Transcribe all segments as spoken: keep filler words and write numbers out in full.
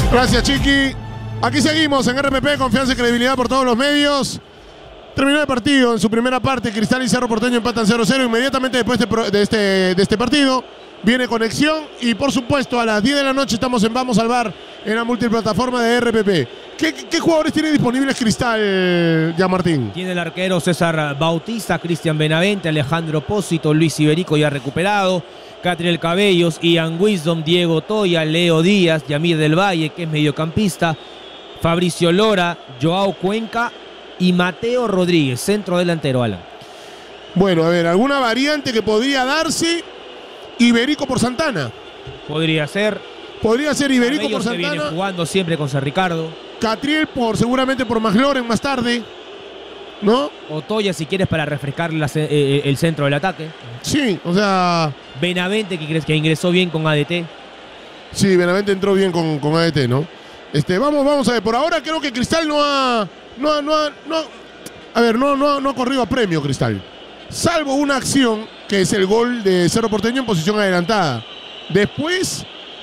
Gracias, Chiqui. Aquí seguimos en R P P, confianza y credibilidad por todos los medios. Terminó el partido en su primera parte. Cristal y Cerro Porteño empatan cero cero. Inmediatamente después de, de, este, de este partido viene Conexión. Y por supuesto a las diez de la noche estamos en Vamos al Bar en la multiplataforma de R P P. ¿Qué, qué, qué jugadores tiene disponibles Cristal, ya Martín? Tiene el arquero César Bautista, Cristian Benavente, Alejandro Pósito, Luis Iberico ya recuperado, Catriel Cabellos, Ian Wisdom, Diego Toya, Leo Díaz, Yamir del Valle, que es mediocampista, Fabricio Lora, Joao Cuenca y Mateo Rodríguez, centro delantero, Alan. Bueno, a ver, alguna variante que podría darse. Iberico por Santana. Podría ser. Podría ser Iberico Cabellos por que Santana. viene jugando siempre con San Ricardo. Catriel por, seguramente por McLaurin más tarde, ¿no? O Toya si quieres para refrescar la, eh, el centro del ataque. Sí, o sea... Benavente que, que ingresó bien con A D T. Sí, Benavente entró bien con, con A D T, ¿no? Este, vamos, vamos a ver. Por ahora creo que Cristal no ha... No ha, no ha, no ha, a ver, no, no, no ha corrido a premio Cristal. Salvo una acción que es el gol de Cerro Porteño en posición adelantada. Después,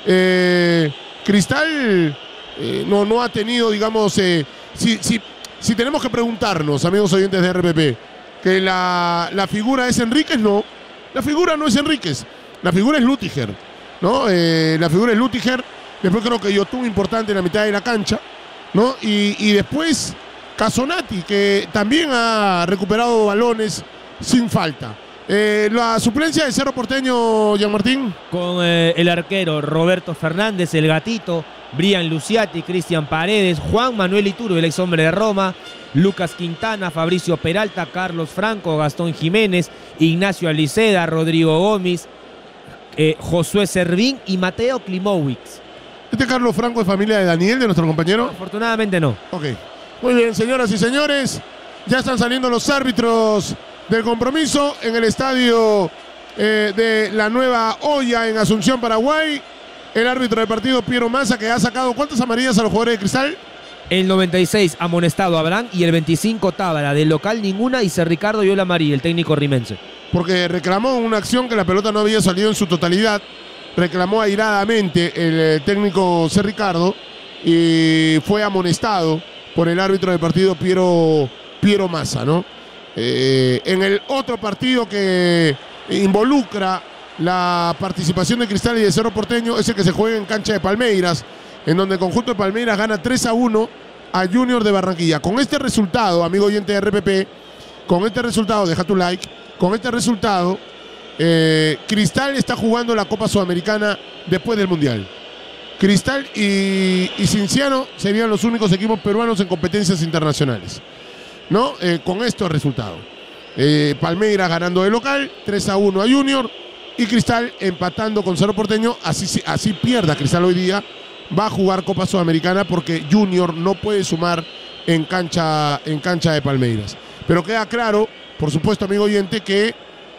eh, Cristal eh, no, no ha tenido, digamos, eh, si, si, si tenemos que preguntarnos, amigos oyentes de R P P, que la, la figura es Enríquez, no. La figura no es Enríquez, la figura es Lutiger, ¿no? Eh, la figura es Lutiger. Después creo que Yotun importante en la mitad de la cancha, ¿no? Y, y después Casonati, que también ha recuperado balones sin falta. Eh, la suplencia de Cerro Porteño, Jean Martín. Con eh, el arquero Roberto Fernández, el Gatito, Brian Luciati, Cristian Paredes, Juan Manuel Ituro, el ex hombre de Roma, Lucas Quintana, Fabricio Peralta, Carlos Franco, Gastón Jiménez, Ignacio Aliceda, Rodrigo Gómez, eh, Josué Servín y Mateo Klimowicz. ¿Este Carlos Franco es familia de Daniel, de nuestro compañero? Afortunadamente no. Ok. Muy bien, señoras y señores. Ya están saliendo los árbitros del compromiso en el estadio eh, de la Nueva Olla en Asunción, Paraguay. El árbitro del partido, Piero Massa, que ha sacado ¿cuántas amarillas a los jugadores de Cristal? El noventa y seis amonestado a Abraham y el veinticinco Tábara. Del local ninguna y Ser Ricardo y Ola María, el técnico rimense. Porque reclamó una acción que la pelota no había salido en su totalidad. Reclamó airadamente el técnico Ser Ricardo y fue amonestado por el árbitro del partido, Piero, Piero Massa, ¿no? Eh, en el otro partido que involucra la participación de Cristal y de Cerro Porteño es el que se juega en cancha de Palmeiras, en donde el conjunto de Palmeiras gana tres a uno a Junior de Barranquilla. Con este resultado, amigo oyente de R P P, con este resultado, deja tu like, con este resultado, eh, Cristal está jugando la Copa Sudamericana después del Mundial. Cristal y, y Cienciano serían los únicos equipos peruanos en competencias internacionales, ¿no? Eh, con estos resultados. Eh, Palmeiras ganando de local, tres a uno a Junior, y Cristal empatando con Cerro Porteño. Así, así pierda Cristal hoy día, va a jugar Copa Sudamericana porque Junior no puede sumar en cancha, en cancha de Palmeiras. Pero queda claro, por supuesto, amigo oyente, que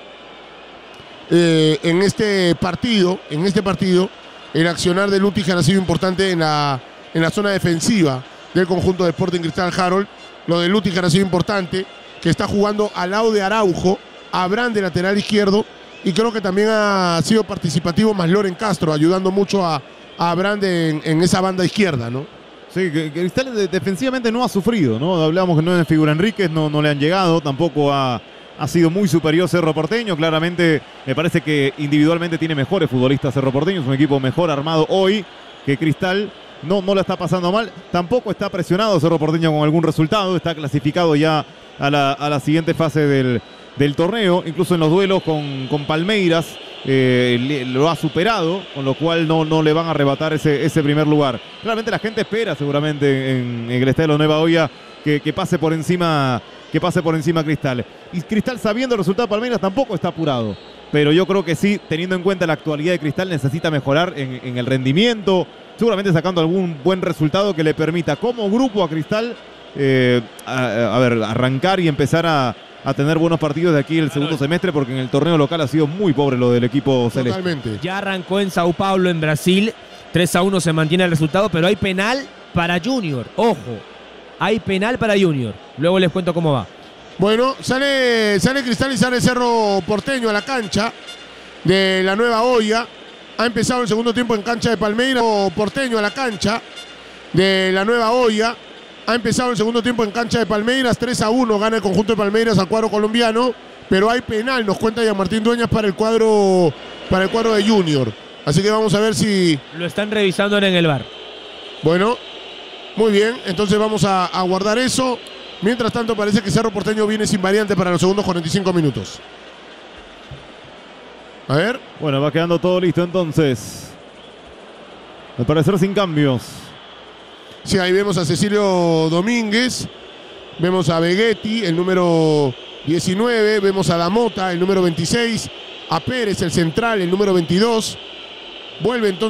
eh, en este partido, en este partido, el accionar de Lutiger ha sido importante en la, en la zona defensiva del conjunto de Sporting Cristal Harold. Lo de Lutiger ha sido importante, que está jugando al lado de Araujo, Abraham de lateral izquierdo, y creo que también ha sido participativo más Loren Castro, ayudando mucho a, a Abraham de, en, en esa banda izquierda, ¿no? Sí, que, que Cristal defensivamente no ha sufrido, ¿no? Hablamos que no es figura Enríquez, no, no le han llegado, tampoco ha, ha sido muy superior Cerro Porteño. Claramente me parece que individualmente tiene mejores futbolistas Cerro Porteño, es un equipo mejor armado hoy que Cristal. No, no la está pasando mal, tampoco está presionado Cerro Porteño con algún resultado, está clasificado ya a la, a la siguiente fase del, del torneo, incluso en los duelos con, con Palmeiras eh, le, lo ha superado, con lo cual no, no le van a arrebatar ese, ese primer lugar. Claramente la gente espera seguramente en, en el estadio de la Nueva Olla que, que pase por encima, que pase por encima Cristal. Y Cristal, sabiendo el resultado de Palmeiras, tampoco está apurado. Pero yo creo que sí, teniendo en cuenta la actualidad de Cristal, necesita mejorar en, en el rendimiento, seguramente sacando algún buen resultado que le permita como grupo a Cristal eh, a, a ver, arrancar y empezar a, a tener buenos partidos de aquí el segundo semestre, porque en el torneo local ha sido muy pobre lo del equipo celeste. Totalmente. Ya arrancó en Sao Paulo, en Brasil, tres a uno se mantiene el resultado, pero hay penal para Junior, ojo, hay penal para Junior, luego les cuento cómo va. Bueno, sale, sale Cristal y sale Cerro Porteño a la cancha de la Nueva Olla. Ha empezado el segundo tiempo en cancha de Palmeiras. Porteño a la cancha. de la Nueva Olla. Ha empezado el segundo tiempo en cancha de Palmeiras, tres a uno gana el conjunto de Palmeiras al cuadro colombiano, pero hay penal, nos cuenta ya Martín Dueñas para el cuadro, para el cuadro de Junior. Así que vamos a ver si... Lo están revisando ahora en el V A R. Bueno, muy bien, entonces vamos a, a guardar eso. Mientras tanto parece que Cerro Porteño viene sin variante para los segundos cuarenta y cinco minutos. A ver. Bueno, va quedando todo listo entonces. Al parecer sin cambios. Sí, ahí vemos a Cecilio Domínguez. Vemos a Vegetti, el número diecinueve. Vemos a Damota, el número veintiséis. A Pérez, el central, el número veintidós. Vuelve entonces